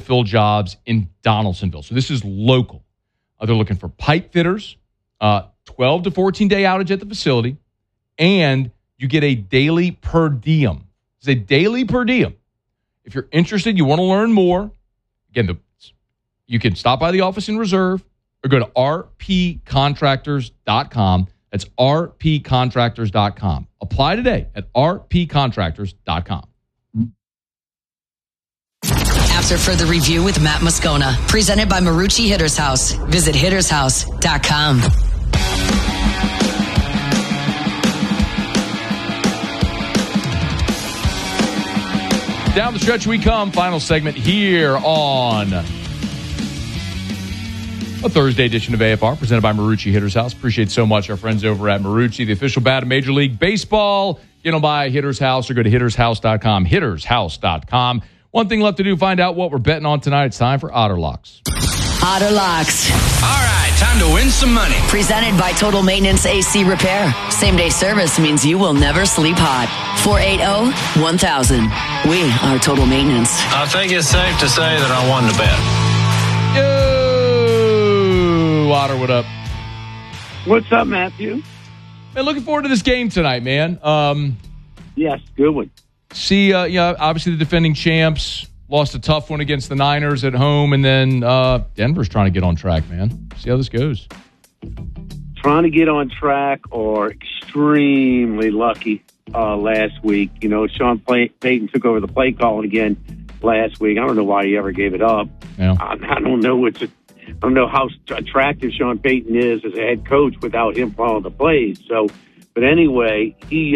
fill jobs in Donaldsonville. So this is local. They're looking for pipe fitters, 12 to 14-day outage at the facility, and you get a daily per diem. It's a daily per diem. If you're interested, you want to learn more, again, you can stop by the office in Reserve or go to rpcontractors.com. That's rpcontractors.com. Apply today at rpcontractors.com. After further review with Matt Moscona, presented by Marucci Hitter's House. Visit hittershouse.com. Down the stretch we come. Final segment here on a Thursday edition of AFR, presented by Marucci Hitter's House. Appreciate so much our friends over at Marucci, the official bat of Major League Baseball. Get them by Hitter's House or go to hittershouse.com, hittershouse.com. One thing left to do, find out what we're betting on tonight. It's time for Otter Locks. Otter Locks. All right, time to win some money. Presented by Total Maintenance AC Repair. Same-day service means you will never sleep hot. 480-1000. We are Total Maintenance. I think it's safe to say that I won the bet. Yo, Otter, what up? What's up, Matthew? Man, looking forward to this game tonight, man. Yes, good one. See, obviously the defending champs lost a tough one against the Niners at home, and then Denver's trying to get on track, man. See how this goes. Trying to get on track or extremely lucky last week. You know, Sean Payton took over the play calling again last week. I don't know why he ever gave it up. Yeah. I don't know how attractive Sean Payton is as a head coach without him calling the plays. So, but anyway, he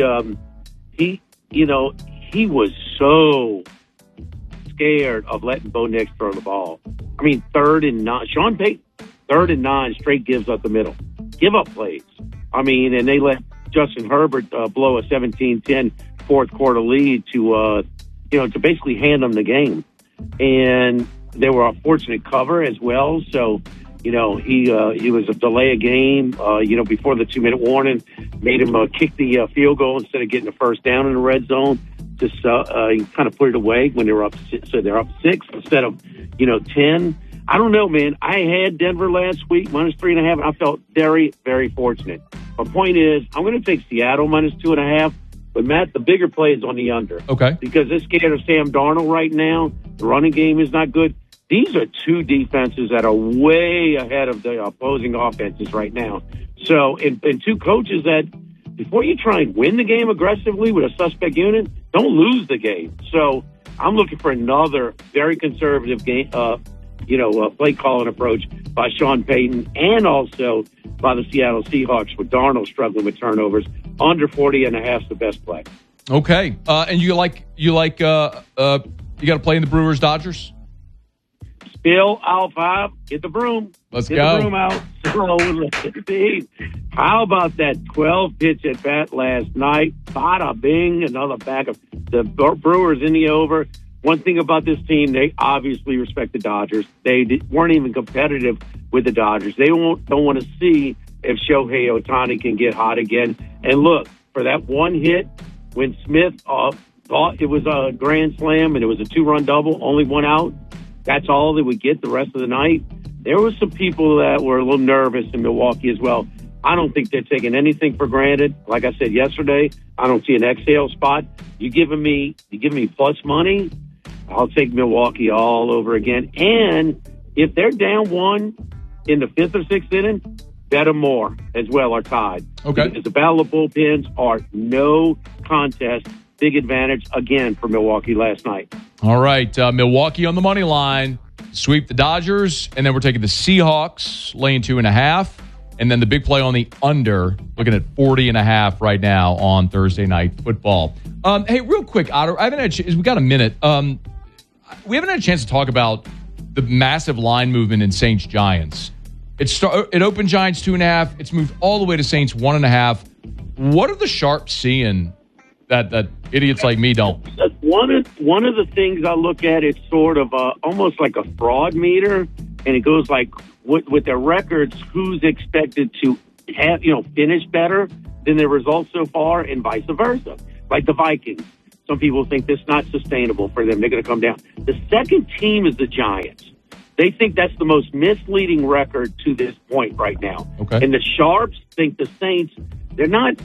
was so scared of letting Bo Nix throw the ball. I mean, 3rd and 9. Sean Payton, 3rd and 9, straight gives up the middle. Give up plays. I mean, and they let Justin Herbert blow a 17-10 fourth quarter lead to basically hand them the game. And they were a fortunate cover as well. So, he was a delay a game, before the 2-minute warning, made him kick the field goal instead of getting the first down in the red zone. Just kind of put it away when they were up. So they're up 6 instead of 10. I don't know, man. I had Denver last week -3.5, and I felt very, very fortunate. My point is, I'm going to take Seattle -2.5. But Matt, the bigger play is on the under. Okay. Because they're scared of Sam Darnold right now. The running game is not good. These are two defenses that are way ahead of the opposing offenses right now. So, and two coaches that, before you try and win the game aggressively with a suspect unit, don't lose the game. So I'm looking for another very conservative game, play calling approach by Sean Payton and also by the Seattle Seahawks with Darnold struggling with turnovers. Under 40.5 is the best play. Okay. And you got to play in the Brewers-Dodgers? Bill, Al 5, get the broom. Let's get go. The broom out. So, how about that 12-pitch at bat last night? Bada bing, another back of the Brewers in the over. One thing about this team, they obviously respect the Dodgers. They weren't even competitive with the Dodgers. They don't want to see if Shohei Ohtani can get hot again. And look, for that one hit, when Smith thought it was a grand slam and it was a 2-run double, only one out, that's all they would get the rest of the night. There were some people that were a little nervous in Milwaukee as well. I don't think they're taking anything for granted. Like I said yesterday, I don't see an exhale spot. You giving me plus money, I'll take Milwaukee all over again. And if they're down 1 in the 5th or 6th inning, bet them more as well are tied. Okay. Because the battle of bullpens are no contest. Big advantage again for Milwaukee last night. All right. Milwaukee on the money line. Sweep the Dodgers. And then we're taking the Seahawks, laying 2.5. And then the big play on the under, looking at 40.5 right now on Thursday Night Football. Hey, real quick, Otter, we got a minute. We haven't had a chance to talk about the massive line movement in Saints Giants. It opened Giants 2.5. It's moved all the way to Saints 1.5. What are the sharps seeing that idiots like me don't? One of the things I look at is sort of almost like a fraud meter, and it goes like with their records, who's expected to have finish better than their results so far, and vice versa. Like the Vikings, some people think this is not sustainable for them. They're going to come down. The second team is the Giants. They think that's the most misleading record to this point right now. Okay. And the Sharps think the Saints, they're not,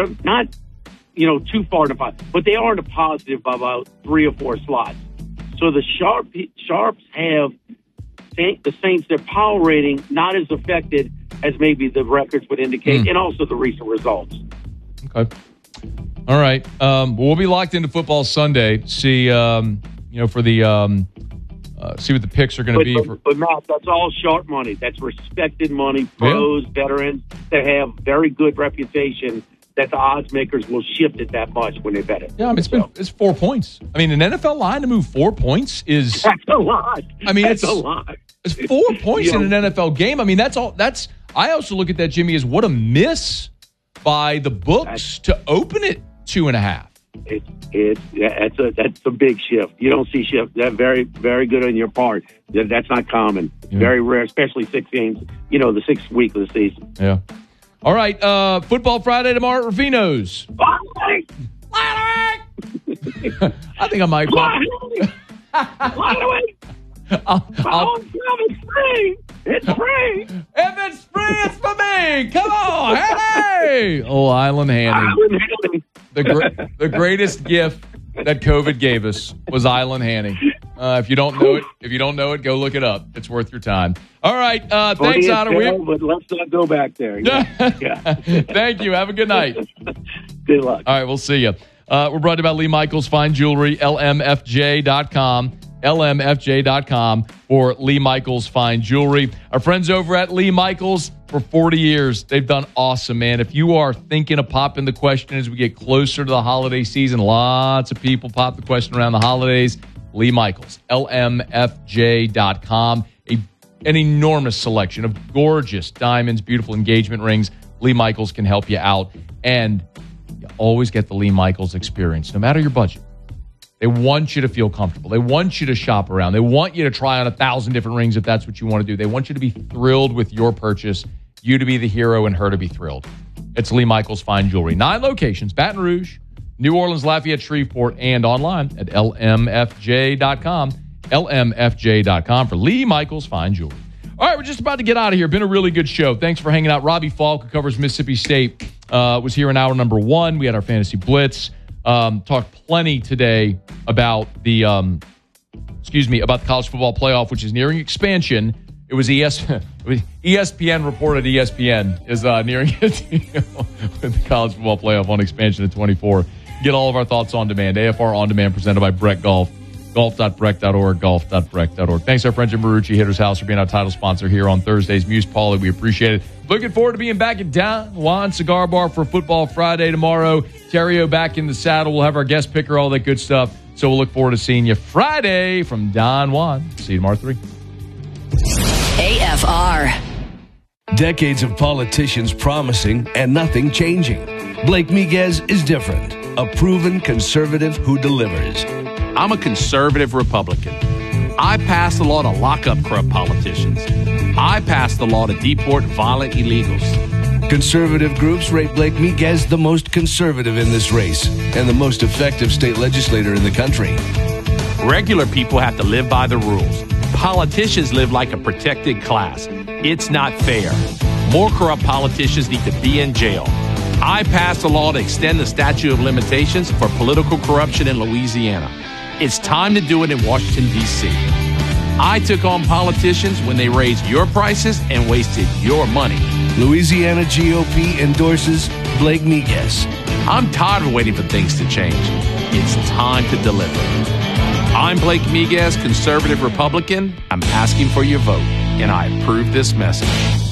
too far in the positive, but they are in the positive by about 3 or 4 slots. So the Sharps have the Saints, their power rating not as affected as maybe the records would indicate, and also the recent results. Okay. All right. We'll be locked into football Sunday. See, for the see what the picks are going to be. But Matt, that's all sharp money. That's respected money. Pros, veterans that have very good reputation. That the odds makers will shift it that much when they bet it. Yeah, I mean, it's 4 points. I mean, an NFL line to move 4 points is that's a lot. I mean, that's a lot. It's 4 points in an NFL game. I mean, that's all. I also look at that, Jimmy, as what a miss by the books to open it 2.5. That's a big shift. You don't see shift. That's very, very good on your part. That's not common. Yeah. Very rare, especially 6 games. The 6th week of the season. Yeah. All right. Football Friday tomorrow at Rufino's. I think I might. It's free. It's free. If it's free, it's for me. Come on. Hey. Oh, Island Handy. The greatest gift that COVID gave us was Island Handy. If you don't know it, go look it up. It's worth your time. All right. Thanks, Otter. But let's not go back there. Yeah. Thank you. Have a good night. Good luck. All right. We'll see you. We're brought to you by Lee Michaels Fine Jewelry, LMFJ.com. LMFJ.com for Lee Michaels Fine Jewelry. Our friends over at Lee Michaels for 40 years. They've done awesome, man. If you are thinking of popping the question as we get closer to the holiday season, lots of people pop the question around the holidays. Lee Michaels, LMFJ.com. An enormous selection of gorgeous diamonds, beautiful engagement rings. Lee Michaels can help you out. And you always get the Lee Michaels experience, no matter your budget. They want you to feel comfortable. They want you to shop around. They want you to try on 1,000 different rings if that's what you want to do. They want you to be thrilled with your purchase, you to be the hero and her to be thrilled. It's Lee Michaels Fine Jewelry. 9 locations, Baton Rouge, New Orleans, Lafayette, Shreveport, and online at LMFJ.com. LMFJ.com for Lee Michaels Fine Jewelry. All right, we're just about to get out of here. Been a really good show. Thanks for hanging out. Robbie Falk, who covers Mississippi State, was here in hour number 1. We had our Fantasy Blitz. Talked plenty today about the about the college football playoff, which is nearing expansion. It was ESPN reported ESPN is nearing a deal with the college football playoff on expansion at 24. Get all of our thoughts on demand. AFR On Demand presented by Breck Golf. Golf.breck.org, golf.breck.org. Thanks to our friends at Marucci Hitter's House for being our title sponsor here on Thursdays. Muse Pauly, we appreciate it. Looking forward to being back at Don Juan Cigar Bar for Football Friday tomorrow. Terrio back in the saddle. We'll have our guest picker, all that good stuff. So we'll look forward to seeing you Friday from Don Juan. See you tomorrow 3. AFR. Decades of politicians promising and nothing changing. Blake Miguez is different. A proven conservative who delivers. I'm a conservative Republican. I passed the law to lock up corrupt politicians. I passed the law to deport violent illegals. Conservative groups rate Blake Miguez the most conservative in this race and the most effective state legislator in the country. Regular people have to live by the rules. Politicians live like a protected class. It's not fair. More corrupt politicians need to be in jail. I passed a law to extend the statute of limitations for political corruption in Louisiana. It's time to do it in Washington, D.C. I took on politicians when they raised your prices and wasted your money. Louisiana GOP endorses Blake Miguez. I'm tired of waiting for things to change. It's time to deliver. I'm Blake Miguez, conservative Republican. I'm asking for your vote, and I approve this message.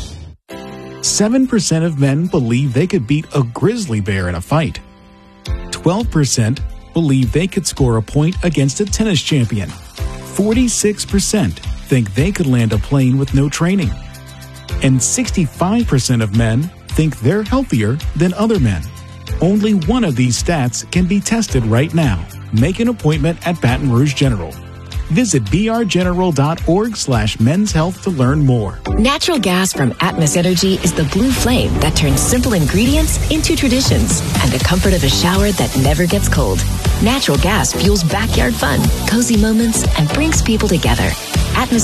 7% of men believe they could beat a grizzly bear in a fight. 12% believe they could score a point against a tennis champion. 46% think they could land a plane with no training. And 65% of men think they're healthier than other men. Only one of these stats can be tested right now. Make an appointment at Baton Rouge General. Visit brgeneral.org/men's health to learn more. Natural gas from Atmos Energy is the blue flame that turns simple ingredients into traditions and the comfort of a shower that never gets cold. Natural gas fuels backyard fun, cozy moments, and brings people together. Atmos